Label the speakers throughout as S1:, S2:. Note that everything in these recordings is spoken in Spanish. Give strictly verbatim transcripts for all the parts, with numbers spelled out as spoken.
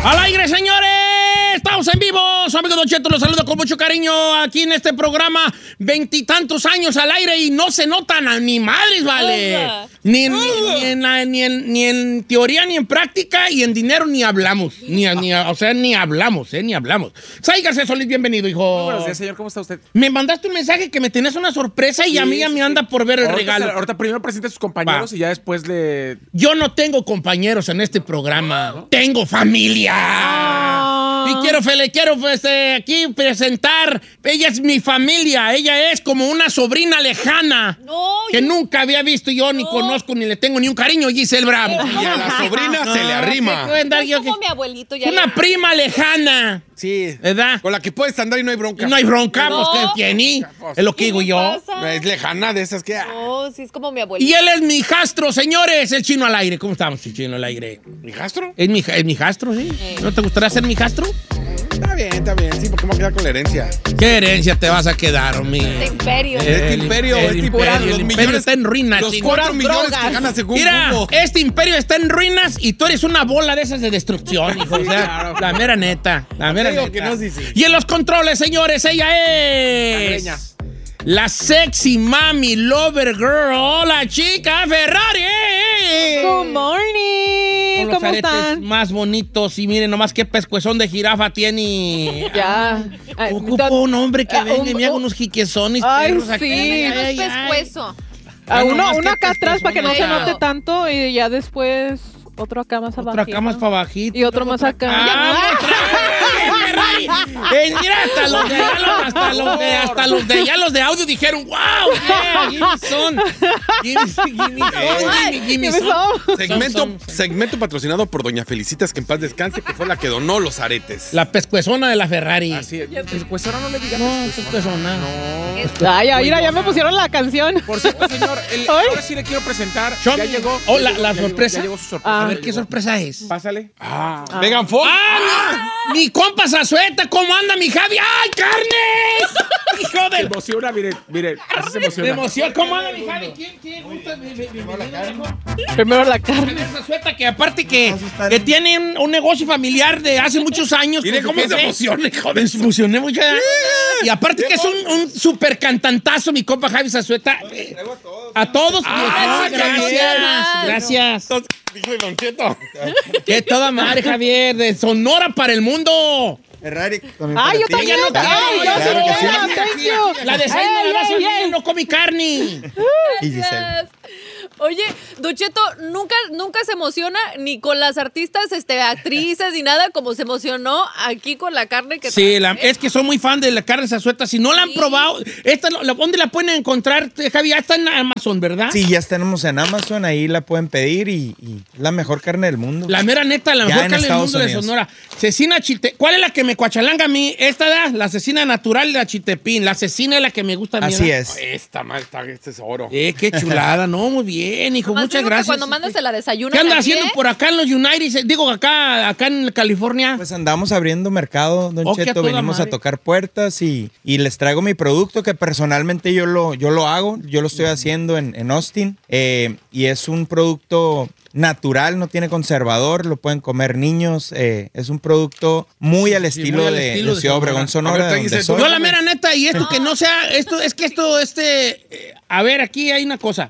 S1: ¡Al aire, señores! ¡Estamos en vivo! Su amigo Don Cheto los saluda con mucho cariño aquí en este programa. Veintitantos años al aire y no se notan a ni madres, ¿vale? Ni, ni, ni, en, la- ni, en, ni en teoría, ni en práctica, y en dinero ni hablamos. Ni, ni, o sea, ni hablamos, ¿eh? Ni hablamos. Sáigase, Solís, bienvenido, hijo.
S2: Muy buenos días, señor. ¿Cómo está usted?
S1: Me mandaste un mensaje que me tenías una sorpresa y
S2: Sí,
S1: a mí ya
S2: sí,
S1: me
S2: sí.
S1: anda por ver el
S2: Ahorita
S1: regalo.
S2: se- ahorita primero presente a sus compañeros
S1: Va.
S2: y ya después le...
S1: Yo no tengo compañeros en este programa. Tengo familia. Y quiero, le quiero pues, eh, aquí presentar. Ella es mi familia. Ella es como una sobrina lejana.
S3: No,
S1: Que
S3: yo-
S1: nunca había visto yo, ni
S3: No.
S1: conozco, ni le tengo ni un cariño. Giselle Bravo.
S4: Y a la sobrina se le arrima.
S1: ¿Qué andar
S3: es
S1: yo
S3: como
S1: que-
S3: mi abuelito. Ya
S1: Una
S3: le-
S1: prima lejana.
S4: Sí.
S1: ¿Verdad?
S4: Con la que puedes andar y no hay bronca.
S1: No hay bronca,
S3: No.
S1: pues que tiene. Es lo que
S3: ¿Qué
S1: digo
S3: le
S1: yo.
S3: pasa?
S4: Es lejana de esas que...
S3: No, sí, es como mi abuelito.
S1: Y él es mi hijastro, señores. El chino al aire. ¿Cómo estamos, el chino al aire?
S4: ¿Mi hijastro?
S1: Es mi, es mi hijastro, ¿sí?
S3: Eh.
S1: ¿No te gustaría ser mi hijastro?
S4: Está bien, está bien. Sí, porque me voy a quedar con la herencia.
S1: ¿Qué herencia te vas a quedar, mi?
S3: Este imperio.
S4: Este imperio,
S1: el
S4: este
S1: imperio,
S4: imperio,
S1: el
S4: los
S1: imperio
S4: millones-
S1: está en ruinas.
S4: Los
S1: chino.
S4: cuatro millones
S3: drogas.
S4: que gana según
S1: Mira,
S4: Google.
S1: este imperio está en ruinas y tú eres una bola de esas de destrucción, hijo. O sea,
S2: claro.
S1: la mera neta. La mera
S4: digo
S1: neta.
S4: que no, sí, sí.
S1: Y en los controles, señores, ella es...
S2: Cangreñas.
S1: La sexy mami lover girl, la chica Ferrari.
S5: Good morning.
S1: Con los
S5: ¿Cómo
S1: aretes
S5: están?
S1: más bonitos y miren nomás qué pescuezón de jirafa tiene.
S5: Ya. Ay,
S1: Ocupo
S5: to-
S1: un hombre que
S5: Ah,
S1: venga
S5: un-
S1: y me haga unos jiquezones
S5: Ay,
S1: perros aquí.
S5: sí.
S1: Ay,
S3: No es
S1: ay, ay.
S3: pescuezo.
S5: a
S1: Ah,
S5: uno,
S1: nomás
S5: uno
S1: que
S5: acá atrás para que no se
S3: pescuezón.
S5: note tanto y ya después otro acá más abajo.
S1: Otra cama para bajito.
S5: Y otro más acá.
S1: ¡Ah, otra vez, Ferrari! Eh, mira, hasta los de allá, los- hasta los de, hasta los de allá, los de audio dijeron, wow, yeah, give me son. Give me, give me son, give me, give me
S5: Give me
S1: son.
S5: some.
S4: Segmento,
S1: Son, son.
S4: segmento patrociado por Doña Felicitas, que en paz descanse, que fue la que donó los aretes.
S1: La pescuezona de la Ferrari.
S2: Así es. Pues ahora no le digan
S1: No,
S2: pescuezón.
S1: pescuezona.
S5: Ay, ya, mira, ya me pusieron la canción.
S2: Por cierto, señor, el-
S5: Ay.
S2: ahora sí le quiero presentar.
S1: Show
S2: Ya
S1: me.
S2: llegó.
S1: Oh,
S2: ya
S1: la-
S2: llegó,
S1: la
S2: ya llegó,
S1: sorpresa.
S2: ya llegó su sorpresa.
S5: Ah.
S1: A ver
S2: ya
S1: qué
S2: llegó.
S1: sorpresa es.
S2: Pásale.
S4: Ah, Megan Fox.
S1: ¡Ah! Mi, mi compa Zazueta, ¿cómo anda mi Javi? ¡Ay, carnes! ¡Hijo
S2: Se
S1: de...
S2: emociona, mire, mire, así se
S1: Me
S2: emociona.
S1: emociona. ¿Cómo anda mi Javi? ¿Quién, quién gusta? Mi- mi- mi- mi-
S5: Primero la carne.
S1: Zazueta, que aparte que, que tiene un, un negocio familiar de hace muchos años.
S4: Mire
S1: con su
S4: cómo se
S1: jefe.
S4: emociona, hijo de
S1: Me emocioné mucho. Y aparte que es un, un super cantantazo, mi compa Javi Zazueta. Eh, A todos.
S4: Ah,
S1: pues, gracias. Gracias.
S4: Entonces, dijo Don Cheto.
S1: Que toda madre, Javier, de Sonora para el mundo.
S6: Ferrari. también
S5: Ay, yo
S6: para ti.
S5: también.
S1: no quiero,
S5: Ay, yo
S1: claro
S5: sí
S1: que sí.
S5: quiero, thank you.
S1: La de seis
S5: Ey,
S1: me la vas a
S5: ey,
S1: hacer,
S5: ey.
S1: no comí carne.
S6: Y Giselle.
S3: Oye, Don Cheto, nunca, nunca se emociona ni con las artistas, este, actrices, ni nada, como se emocionó aquí con la carne que
S1: Sí,
S3: trae.
S1: la- es que soy muy fan de la carne Zazueta. Si no la han
S3: Sí.
S1: probado, esta, la- ¿dónde la pueden encontrar, Javi? Ya está en Amazon, ¿verdad?
S6: Sí, ya tenemos en Amazon, ahí la pueden pedir y, y la mejor carne del mundo.
S1: La mera neta, la
S6: Ya
S1: mejor
S6: en
S1: carne del
S6: Estados
S1: mundo de
S6: Unidos.
S1: Sonora. Cecina Chite. ¿Cuál es la que me cuachalanga a mí? Esta, ¿verdad? La cecina natural de la Chitepín. La cecina es la que me gusta a mí.
S6: Así
S1: ¿verdad?
S6: es.
S4: Esta, ma, esta, este es oro.
S1: Eh, qué chulada. No, muy bien, hijo.
S3: Más
S1: Muchas
S3: digo que
S1: gracias.
S3: cuando mandas se la desayuna.
S1: ¿Qué anda
S3: aquí,
S1: haciendo
S3: ¿eh?
S1: por acá en los United? Digo, acá, acá en California.
S6: Pues andamos abriendo mercado, Don
S1: Oh, que a
S6: Cheto,
S1: toda
S6: venimos
S1: madre.
S6: a tocar puertas y, y les traigo mi producto que personalmente yo lo, yo lo hago, yo lo estoy haciendo en, en Austin eh, y es un producto natural, no tiene conservador, lo pueden comer niños, eh, es un producto muy al
S1: sí,
S6: estilo
S1: muy al
S6: de,
S1: estilo
S6: de
S1: de
S6: Ciudad
S1: Sonora.
S6: Obregón,
S4: A
S6: Sonora,
S4: ver,
S6: de
S4: Giselle,
S6: donde soy.
S1: Yo la mera neta, y esto que no sea, esto es que esto, este, eh, a ver, aquí hay una cosa.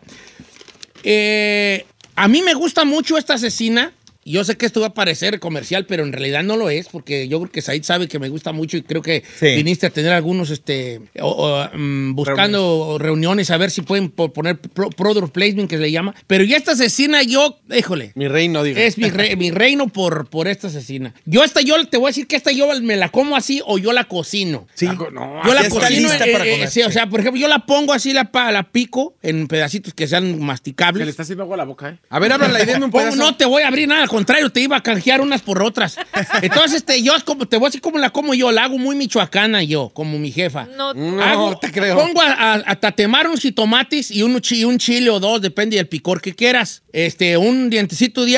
S1: Eh, a mí me gusta mucho esta cecina. Yo sé que esto va a parecer comercial, pero en realidad no lo es, porque yo creo que Said sabe que me gusta mucho y creo que
S6: Sí.
S1: viniste a tener algunos, este, o- o, mm, buscando reuniones. a ver si pueden po- poner pro- product placement, que se le llama. Pero ya esta cecina, yo, híjole,
S4: Mi reino, diga.
S1: es mi, re- mi reino por, por esta cecina. Yo esta, yo te voy a decir que esta yo me la como así o yo la cocino.
S6: Sí.
S4: Ah, no,
S1: Yo la
S6: ya está
S1: cocino,
S6: lista
S1: eh,
S6: para
S1: eh,
S6: comer,
S1: sí, o
S6: sí.
S1: sea, por ejemplo, yo la pongo así, la, pa- la pico en pedacitos que sean
S2: Se le
S1: masticables.
S2: está haciendo agua a la boca, ¿eh?
S4: A ver, háblala y denme un
S1: Pongo-
S4: pedazo.
S1: no te voy a abrir nada, al contrario, te iba a canjear unas por otras. Entonces, este, yo como, te voy a decir cómo la como yo, la hago muy michoacana yo, como mi jefa.
S3: No,
S4: No,
S1: Hago-
S4: te creo.
S1: Pongo a, a- a tatemar unos jitomates y un, chi- un chile o dos, depende del picor que quieras. Este, un dientecito de ajo,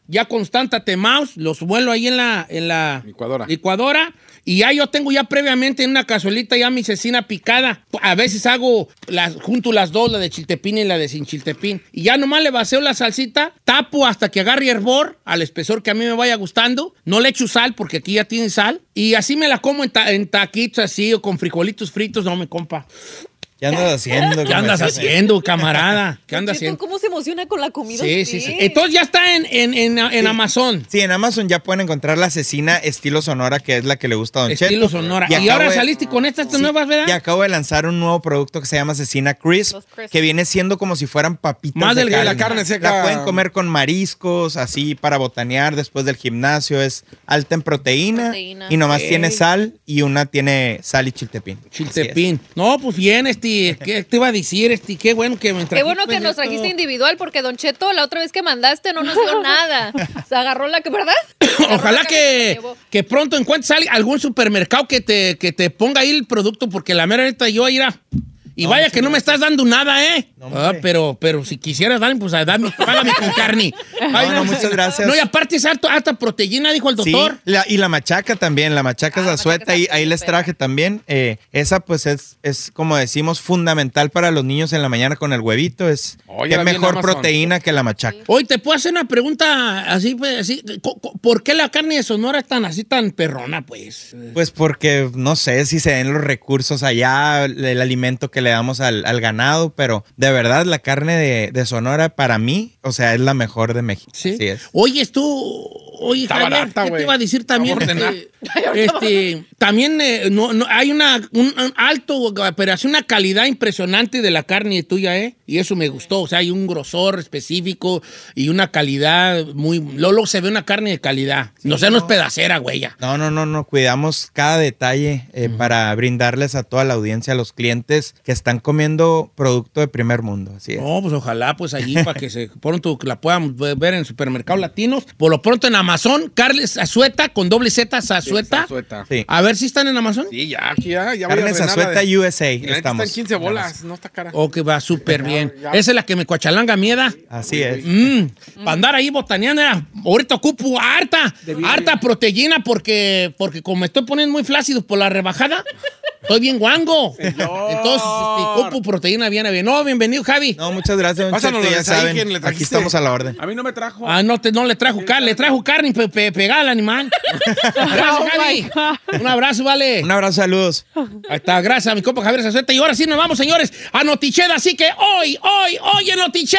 S1: ya con tanta temaos, los vuelo ahí en la, en la
S2: Licuadora.
S1: licuadora. Y ya yo tengo ya previamente en una cazuelita ya mi cecina picada. A veces hago, las, junto las dos, la de chiltepín y la de sin chiltepín. Y ya nomás le vacío la salsita, tapo hasta que agarre hervor, al espesor que a mí me vaya gustando. No le echo sal porque aquí ya tiene sal. Y así me la como en, ta en taquitos así o con frijolitos fritos. No, me compa.
S6: ¿Qué andas haciendo?
S1: ¿Qué andas haciendo, camarada? ¿Qué andas haciendo?
S3: ¿Cómo se emociona con la comida?
S1: Sí, sí, sí. Entonces ya está en, en, en, en
S6: Sí.
S1: Amazon.
S6: Sí, en Amazon ya pueden encontrar la cecina estilo Sonora, que es la que le gusta a Don Cheto.
S1: Estilo Sonora. Y,
S6: acabo
S1: ahora
S6: de-
S1: saliste con estas
S6: Sí,
S1: nuevas, ¿verdad?
S6: Y acabo de lanzar un nuevo producto que se llama Cecina Crisp,
S3: Los crisp.
S6: que viene siendo como si fueran papitas
S1: Más
S6: de
S1: delgada.
S6: carne.
S2: La carne seca.
S6: La pueden comer con mariscos, así para botanear después del gimnasio. Es alta en proteína,
S3: Proteína.
S6: y nomás
S1: Ok.
S6: tiene sal y una tiene sal y chiltepín.
S1: Chiltepín. No, pues bien, este, ¿qué te iba a decir, este? Qué bueno que me trajiste.
S3: Qué bueno que nos
S1: esto.
S3: trajiste individual, porque Don Cheto, la otra vez que mandaste, no nos dio nada. Se agarró la que, ¿verdad?
S1: Ojalá
S3: Agarró la se
S1: que,
S3: llevó.
S1: que pronto encuentres al- algún supermercado que te, que te ponga ahí el producto, porque la mera neta yo ir a... Y
S6: No,
S1: vaya
S6: muchas
S1: que no me estás dando nada, ¿eh?
S6: No, hombre.
S1: Ah, pero, pero si quisieras darme, pues dame, págame con carne. Ay,
S6: No, no, muchas gracias.
S1: No, y aparte es harto- harta proteína, dijo el
S6: Sí,
S1: doctor.
S6: la- y la machaca también, la machaca
S3: Ah,
S6: es
S3: la
S6: azueta,
S3: machaca
S6: ahí,
S3: está
S6: ahí
S3: bien
S6: les
S3: fea.
S6: traje también. Eh, esa pues es, es, como decimos, fundamental para los niños en la mañana con el huevito. Es
S2: Oye,
S6: qué
S2: la vi en
S6: mejor
S2: Amazon.
S6: proteína que la machaca.
S1: Hoy te puedo hacer una pregunta así, pues, así. co- co- ¿Por qué la carne de Sonora es tan así, tan perrona, pues?
S6: Pues porque no sé si se den los recursos allá, el, el alimento que le damos al, al ganado, pero de verdad la carne de, de Sonora para mí, o sea, es la mejor de México.
S1: Sí.
S6: Así es.
S1: Oye, tú, oye,
S2: Está
S1: Javier,
S2: barata,
S1: ¿qué te
S2: güey.
S1: iba a decir también?
S2: Vamos a ordenar.
S1: Este, este, también eh, no, no, hay una, un, un alto, pero hace una calidad impresionante de la carne tuya, ¿eh? Y eso me gustó. O sea, hay un grosor específico y una calidad muy... Luego se ve una carne de calidad. No sea, no es pedacera, güey. ya.
S6: No, no, no, no, cuidamos cada detalle eh, para brindarles a toda la audiencia, a los clientes que están comiendo producto de primer mundo. Así es.
S1: No, pues ojalá, pues allí para que se pronto la puedan ver en supermercados latinos. Por lo pronto en Amazon, Carles Azueta con doble Z, Azueta.
S2: Azueta.
S6: Sí.
S1: A ver si están en Amazon.
S2: Sí, ya, aquí ya. ya voy a
S6: Carnes
S2: ordenar la
S6: Azueta
S2: de-
S6: U S A
S2: Y la neta
S6: estamos.
S2: Están quince bolas, no está cara.
S1: O que va súper bien.
S2: ya.
S1: Esa es la que me cuachalanga mieda.
S6: Así es.
S1: Mm, para andar ahí botaneando, era- ahorita ocupo harta, harta proteína porque, porque como me estoy poniendo muy flácido por la rebajada, estoy bien guango. Entonces, este, ocupo proteína bien, bien. No, bienvenido, Javi.
S6: No, muchas gracias, don
S2: Pásanos
S6: Cheto,
S2: lo
S6: ya
S2: de ahí,
S6: saben,
S2: ¿quién le
S6: aquí
S2: trajiste?
S6: estamos a la orden.
S2: A mí no me trajo.
S1: Ah, no, te, no le trajo carne, le trajo carne pe- pe- pegada al animal. Gracias,
S5: Oh,
S1: Javi.
S5: my God.
S1: Un abrazo, vale.
S6: Un abrazo, saludos.
S1: Ahí está, gracias a mi compa Javier Sazueta. Y ahora sí nos vamos, señores, a Noticheda. Así que hoy, hoy, hoy en Notiche.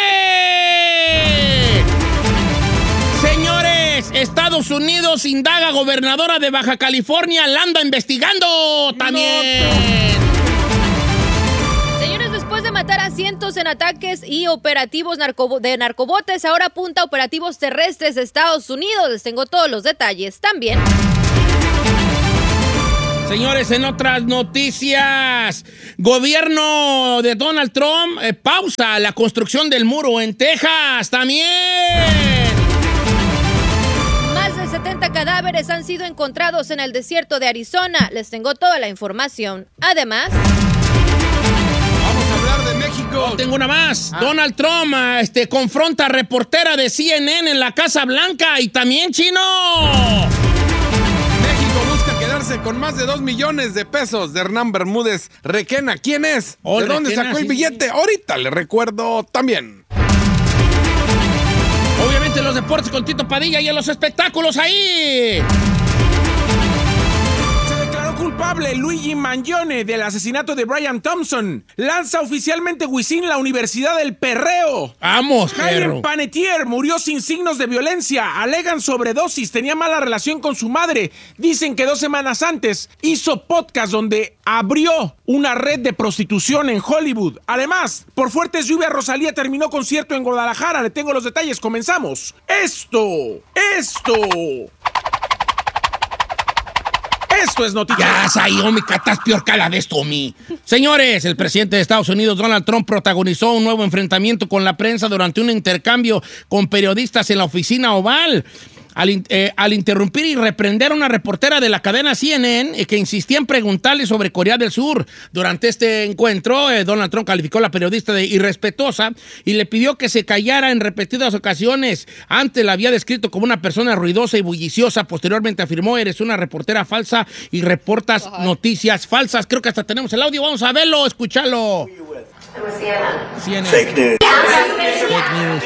S1: Señores, Estados Unidos indaga gobernadora de Baja California, la anda investigando también.
S3: Señores, después de matar a cientos en ataques y operativos narco- de narcobotes, ahora apunta a operativos terrestres de Estados Unidos. Les tengo todos los detalles también.
S1: Señores, en otras noticias, gobierno de Donald Trump eh, pausa la construcción del muro en Texas también.
S3: Más de setenta cadáveres han sido encontrados en el desierto de Arizona. Les tengo toda la información. Además,
S2: Vamos a hablar de México.
S1: Tengo una más. Donald Trump ah, este, confronta a reportera de C N N en la Casa Blanca y también chino.
S2: México busca quedarse con más de dos millones de pesos de Hernán Bermúdez Requena. ¿Quién es?
S1: Oh,
S2: ¿De dónde
S1: Requena,
S2: sacó el
S1: sí,
S2: billete? Ahorita le recuerdo también.
S1: Obviamente los deportes con Tito Padilla y en los espectáculos ahí.
S7: Se declaró culpable Luigi Mangione del asesinato de Brian Thompson. Lanza oficialmente Wisin la Universidad del Perreo.
S1: Vamos,
S7: Jaime
S1: perro.
S7: Panetier murió sin signos de violencia. Alegan sobredosis, tenía mala relación con su madre. Dicen que dos semanas antes hizo podcast donde abrió una red de prostitución en Hollywood. Además, por fuertes lluvias, Rosalía terminó concierto en Guadalajara. Le tengo los detalles, comenzamos. Esto, esto... Esto es noticia.
S1: Ya, Sayo, mi catas peor que la de esto, mi. Señores, el presidente de Estados Unidos, Donald Trump, protagonizó un nuevo enfrentamiento con la prensa durante un intercambio con periodistas en la oficina Oval. al, in- eh, al interrumpir y reprender a una reportera de la cadena C N N eh, que insistía en preguntarle sobre Corea del Sur. Durante este encuentro, eh, Donald Trump calificó a la periodista de irrespetuosa y le pidió que se callara en repetidas ocasiones. Antes la había descrito como una persona ruidosa y bulliciosa. Posteriormente afirmó, eres una reportera falsa y reportas
S3: Ajá.
S1: noticias falsas. Creo que hasta tenemos el audio. Vamos a verlo, escucharlo. C N N.
S8: Fake news.
S1: Fake news.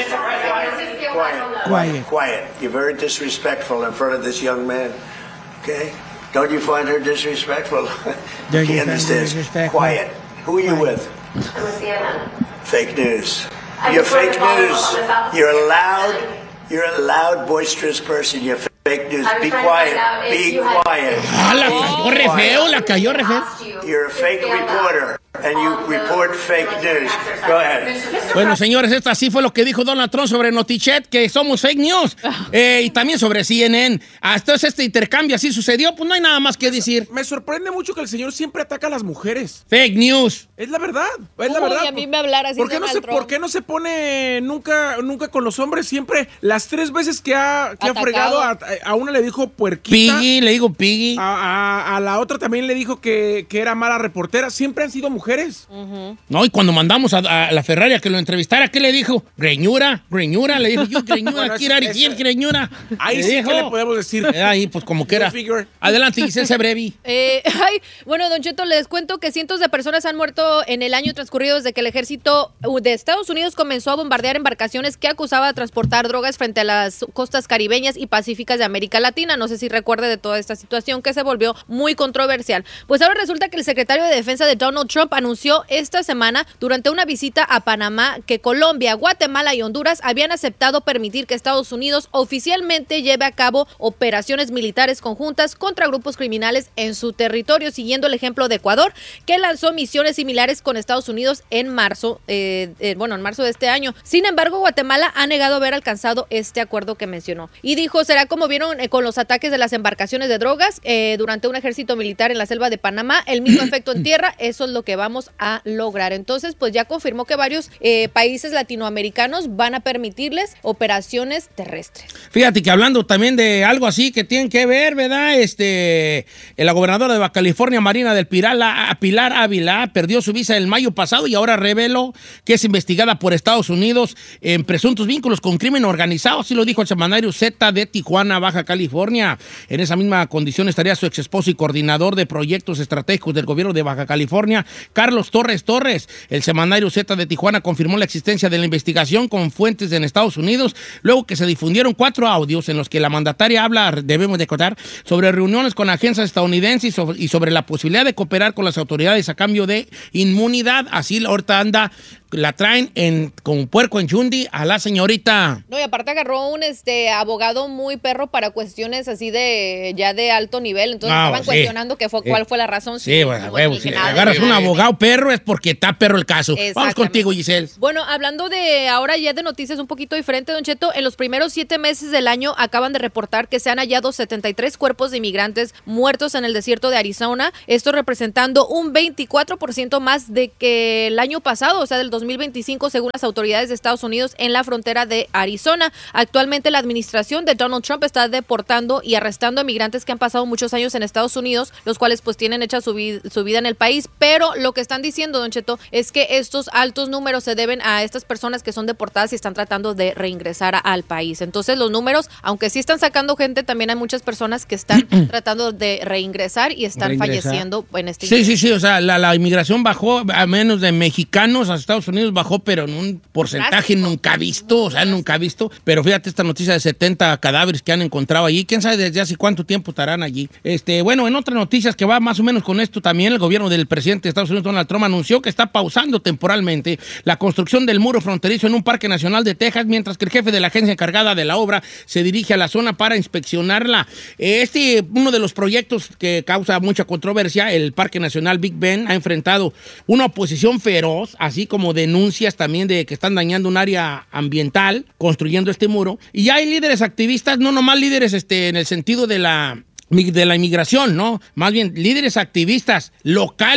S8: Quiet.
S1: Quiet.
S8: Quiet. You're very disrespectful in front of this young man. Okay? Don't you find her disrespectful?
S1: Don't you
S8: He
S1: find her
S8: understands.
S1: disrespectful?
S8: Quiet. Who are you with?
S9: I'm with C N N.
S8: Fake news.
S9: I'm
S8: You're
S9: reporting
S8: fake
S9: all
S8: news.
S9: on this outside.
S8: You're a loud, you're a loud, boisterous person. You're fake news.
S9: I'm
S8: Be
S9: trying to
S8: quiet.
S9: find out if
S8: Be
S9: you had-
S8: quiet.
S1: Ah, la cayó re feo, la cayó re feo.
S9: Asked you
S8: You're a
S9: to
S8: fake
S9: stand up.
S8: reporter, and you
S9: Also,
S8: report fake
S9: like
S8: news.
S9: exercise.
S8: Go ahead.
S9: Mister Mister
S1: Bueno,
S9: President,
S1: señores, esto así fue lo que dijo Donald Trump sobre Notichet, que somos fake news, eh, y también sobre C N N. Hasta este intercambio así sucedió, pues no hay nada más que decir.
S7: Me sorprende mucho que el señor siempre ataca a las mujeres.
S1: Fake news.
S7: Es la verdad, es la
S3: Uy,
S7: verdad.
S3: a mí me hablara así
S7: ¿Por qué, no
S3: Donald
S7: se,
S3: Trump.
S7: ¿Por qué no se pone nunca, nunca con los hombres? Siempre, las tres veces que ha, que ha
S3: Atacado.
S7: fregado, a, a una le dijo puerquita.
S1: Piggy, le digo Piggy.
S7: A, a- a la otra también le dijo que, que era mala reportera. Siempre han sido mujeres.
S1: No, y cuando mandamos a, a la Ferrari a que lo entrevistara, ¿qué le dijo? Greñura, greñura, le dijo yo, greñura,
S7: Bueno,
S1: quiero
S7: eso-
S1: decir
S7: eso-
S1: greñura.
S7: Ahí
S1: Le
S7: sí
S1: dijo.
S7: que le podemos decir.
S1: Eh, Ahí, pues como que era.
S7: Go figure.
S1: Adelante, Giselle Sebrevi.
S3: Eh, ay, bueno, Don Cheto, les cuento que cientos de personas han muerto en el año transcurrido desde que el ejército de Estados Unidos comenzó a bombardear embarcaciones que acusaba de transportar drogas frente a las costas caribeñas y pacíficas de América Latina. No sé si recuerde de toda esta situación que se volvió muy controversial. Pues ahora resulta que el secretario de Defensa de Donald Trump anunció esta semana durante una visita a Panamá que Colombia, Guatemala y Honduras habían aceptado permitir que Estados Unidos oficialmente lleve a cabo operaciones militares conjuntas contra grupos criminales en su territorio, siguiendo el ejemplo de Ecuador, que lanzó misiones similares con Estados Unidos en marzo, eh, eh, bueno, en marzo de este año. Sin embargo, Guatemala ha negado haber alcanzado este acuerdo que mencionó. Y dijo, será como vieron eh, con los ataques de las embarcaciones de drogas eh, durante un ejército militar en la selva de Panamá, el mismo efecto en tierra, eso es lo que vamos a lograr. Entonces, pues ya confirmó que varios eh, países latinoamericanos van a permitirles operaciones terrestres.
S1: Fíjate que hablando también de algo así que tienen que ver, ¿verdad? Este, la gobernadora de Baja California, Marina del Pilar, la- Pilar Ávila, perdió su visa el mayo pasado y ahora reveló que es investigada por Estados Unidos en presuntos vínculos con crimen organizado. Así lo dijo el semanario Z de Tijuana, Baja California. En esa misma condición estaría su ex esposo y coordinador de proyectos estratégicos del gobierno de Baja California, Carlos Torres Torres. El semanario Z de Tijuana confirmó la existencia de la investigación con fuentes en Estados Unidos, luego que se difundieron cuatro audios en los que la mandataria habla, debemos de contar, sobre reuniones con agencias estadounidenses y sobre, y sobre la posibilidad de cooperar con las autoridades a cambio de inmunidad. Así ahorita anda, la traen en, con puerco en chundi a la señorita.
S3: No, y aparte agarró un este abogado muy perro para cuestiones así de ya de alto nivel. Entonces
S1: Ah,
S3: estaban
S1: sí.
S3: cuestionando que fue
S1: Sí.
S3: cuál fue la razón.
S1: Sí, bueno,
S3: no,
S1: huevo,
S3: ni
S1: si
S3: que nada,
S1: agarras
S3: ni
S1: un
S3: nada.
S1: abogado perro es porque está perro el caso. Vamos
S3: Exactamente.
S1: contigo, Giselle.
S3: Bueno, hablando de ahora ya de noticias un poquito diferente, Don Cheto, en los primeros siete meses del año acaban de reportar que se han hallado setenta y tres cuerpos de inmigrantes muertos en el desierto de Arizona, esto representando un veinticuatro por ciento más de que el año pasado, o sea, del dos mil veinticinco, según las autoridades de Estados Unidos en la frontera de Arizona. Actualmente la administración de Donald Trump está deportando y arrestando a migrantes que han pasado muchos años en Estados Unidos, los cuales pues tienen hecha su, vi- su vida en el país, pero lo que están diciendo, Don Cheto, es que estos altos números se deben a estas personas que son deportadas y están tratando de reingresar a- al país. Entonces los números, aunque sí están sacando gente, también hay muchas personas que están tratando de reingresar y están
S1: Reingresar.
S3: falleciendo en este
S1: Sí, sí, sí, o sea, la, la inmigración bajó a menos de mexicanos a Estados Unidos, bajó, pero en un porcentaje
S3: Drástico.
S1: nunca visto, o sea, nunca visto. Pero fíjate esta noticia de setenta cadáveres que han encontrado allí, quién sabe desde hace cuánto tiempo estarán allí. Este, bueno, en otras noticias que va más o menos con esto también, el gobierno del presidente de Estados Unidos, Donald Trump, anunció que está pausando temporalmente la construcción del muro fronterizo en un parque nacional de Texas, mientras que el jefe de la agencia encargada de la obra se dirige a la zona para inspeccionarla. Este, uno de los proyectos que causa mucha controversia, el Parque Nacional Big Bend, ha enfrentado una oposición feroz, así como denuncias también de que están dañando un área ambiental construyendo este muro. Y ya hay líderes activistas, no nomás líderes este, en el sentido de la, de la inmigración, ¿no? Más bien líderes activistas locales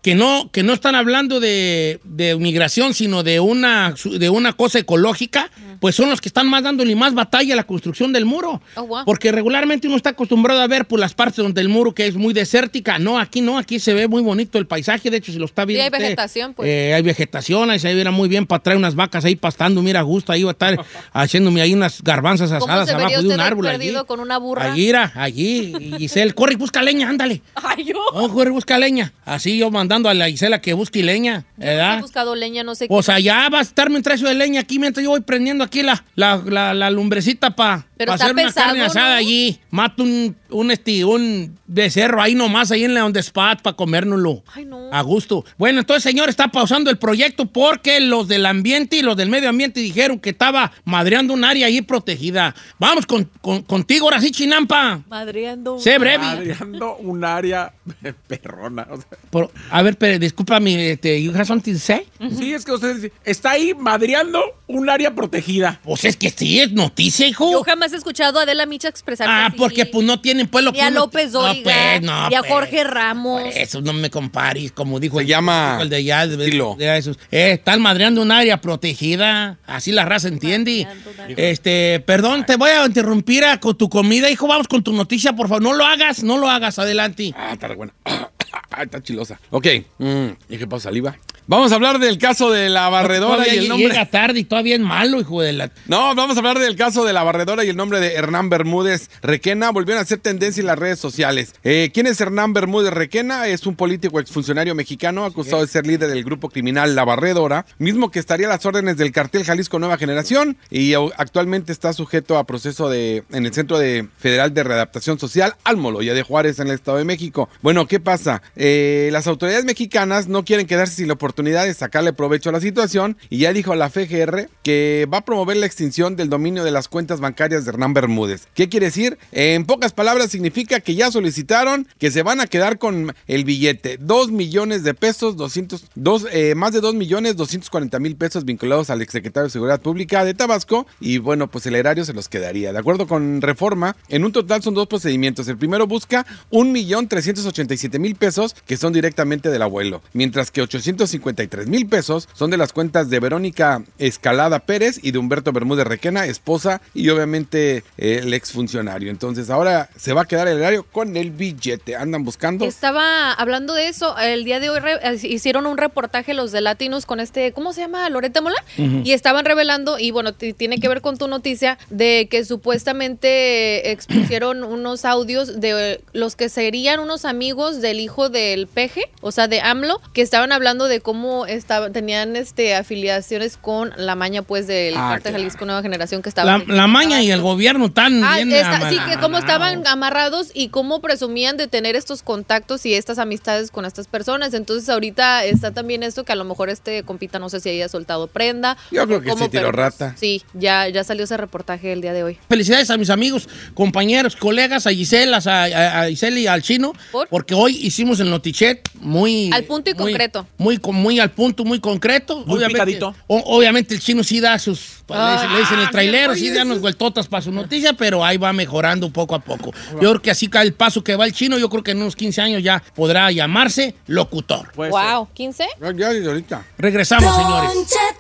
S1: que no, que no están hablando de, de migración, sino de una, de una cosa ecológica, uh-huh. pues son los que están más dándole más batalla a la construcción del muro.
S3: Oh, wow.
S1: Porque regularmente uno está acostumbrado a ver por las partes donde el muro que es muy desértica. No, aquí no, aquí se ve muy bonito el paisaje. De hecho, si lo está viendo.
S3: Sí, hay
S1: usted,
S3: vegetación, pues.
S1: Eh, hay vegetación, ahí se ve muy bien para traer unas vacas ahí pastando. Mira, a gusto, ahí va a estar haciéndome ahí unas garbanzas asadas abajo de un árbol.
S3: Perdido
S1: allí.
S3: Con una burra.
S1: Allí, era, allí. Y Giselle, corre y busca leña, ándale.
S3: Ay, yo.
S1: Oh, corre y busca leña. Así yo mandando a la Gisela que busque leña, ¿verdad?
S3: No he buscado leña, no sé
S1: pues
S3: qué.
S1: allá va a estarme un trazo de leña aquí mientras yo voy prendiendo aquí la, la, la, la lumbrecita para pa hacer una
S3: pesado,
S1: carne asada, ¿no? Allí. Mato un, un, este, un becerro ahí nomás, ahí en la donde Spot para comérnoslo.
S3: Ay, no.
S1: A gusto. Bueno, entonces, señor, está pausando el proyecto porque los del ambiente y los del medio ambiente dijeron que estaba madreando un área ahí protegida. Vamos con, con, contigo ahora sí, Chinampa.
S3: Madreando.
S1: Sé breve.
S7: Madreando un área perrona. O sea.
S1: Por, a ver, pero discúlpame, este, ¿you have something to say?
S7: Uh-huh. Sí, es que usted dice, está ahí madreando un área protegida.
S1: Pues es que sí, es noticia, hijo.
S3: Yo jamás he escuchado a Adela Micha expresarse
S1: Ah,
S3: así.
S1: porque pues no tienen pues lo
S3: Ni a
S1: uno...
S3: López Dóriga,
S1: no, pues, no,
S3: ni a
S1: pues,
S3: Jorge Ramos.
S1: Pues, eso no me compares, como dijo
S2: Se
S1: el,
S2: llama
S1: dijo el de allá. De,
S2: estilo.
S1: de esos. Eh, están madreando un área protegida, así la raza entiende. Este, perdón, te voy a interrumpir a, con tu comida, hijo. Vamos con tu noticia, por favor. No lo hagas, no lo hagas, adelante.
S2: Ah, está re buena. Ah, está chilosa. Ok. Mm, ¿y qué pasa, saliva? Vamos a hablar del caso de la barredora y el nombre...
S1: Llega tarde y todavía es malo, hijo de la...
S2: No, vamos a hablar del caso de la barredora y el nombre de Hernán Bermúdez Requena. Volvieron a hacer tendencia en las redes sociales. Eh, ¿Quién es Hernán Bermúdez Requena? Es un político exfuncionario mexicano acusado de ser líder del grupo criminal La Barredora, mismo que estaría a las órdenes del cartel Jalisco Nueva Generación y actualmente está sujeto a proceso de en el Centro de Federal de Readaptación Social Almoloya de Juárez en el Estado de México. Bueno, ¿qué pasa? Eh, las autoridades mexicanas no quieren quedarse sin la oportunidad de sacarle provecho a la situación y ya dijo a la F G R que va a promover la extinción del dominio de las cuentas bancarias de Hernán Bermúdez. ¿Qué quiere decir? En pocas palabras significa que ya solicitaron que se van a quedar con el billete. Dos millones de pesos, doscientos, dos, eh, más de dos millones doscientos cuarenta mil pesos vinculados al exsecretario de Seguridad Pública de Tabasco y bueno, pues el erario se los quedaría. De acuerdo con Reforma, en un total son dos procedimientos. El primero busca un millón trescientos ochenta y siete mil pesos que son directamente del abuelo, mientras que ochocientos cincuenta y tres mil pesos son de las cuentas de Verónica Escalada Pérez y de Humberto Bermúdez Requena, esposa y obviamente eh, el exfuncionario. Entonces ahora se va a quedar el erario con el billete. Andan buscando.
S3: Estaba hablando de eso. El día de hoy re- hicieron un reportaje los de Latinos con este, ¿cómo se llama? Loretta Mola. Uh-huh. Y estaban revelando, y bueno, t- tiene que ver con tu noticia, de que supuestamente expusieron unos audios de los que serían unos amigos del hijo del Peje, o sea, de AMLO, que estaban hablando de cómo Estaba, tenían este afiliaciones con la maña pues del
S2: ah,
S3: Cártel
S2: claro.
S3: Jalisco Nueva Generación que estaba
S1: la, la maña y el gobierno están
S3: ah,
S1: bien
S3: esta, sí, que cómo
S1: amarrados.
S3: estaban amarrados y cómo presumían de tener estos contactos y estas amistades con estas personas. Entonces ahorita está también esto que a lo mejor este compita no sé si haya soltado prenda.
S2: Yo creo que
S3: cómo,
S2: sí tiró
S3: pero,
S2: rata.
S3: Sí, ya, ya salió ese reportaje el día de hoy.
S1: Felicidades a mis amigos, compañeros, colegas, a Gisela, a, a, a Gisela y al Chino,
S3: ¿Por?
S1: porque hoy hicimos el notichet muy...
S3: Al punto y
S1: muy,
S3: concreto.
S1: Muy, muy al punto, muy concreto.
S7: Muy
S1: obviamente,
S7: picadito.
S1: O, obviamente el Chino sí da sus...
S3: Ah,
S1: le, dicen, le dicen el trailero,
S7: oye,
S1: sí da unas vueltotas para su noticia, pero ahí va mejorando poco a poco. Yo creo que así cae el paso que va el Chino, yo creo que en unos quince años ya podrá llamarse locutor.
S7: Puede
S3: Wow, ¿quince?
S2: Ya, ya, ya, ahorita.
S1: Regresamos, señores.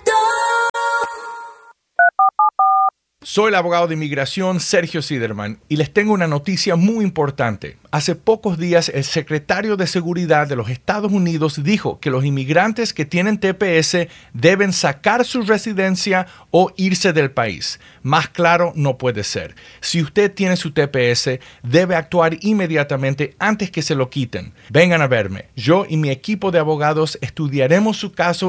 S9: Soy el abogado de inmigración Sergio Siderman y les tengo una noticia muy importante. Hace pocos días el secretario de Seguridad de los Estados Unidos dijo que los inmigrantes que tienen T P S deben sacar su residencia o irse del país. Más claro no puede ser. Si usted tiene su T P S, debe actuar inmediatamente antes que se lo quiten. Vengan a verme. Yo y mi equipo de abogados estudiaremos su caso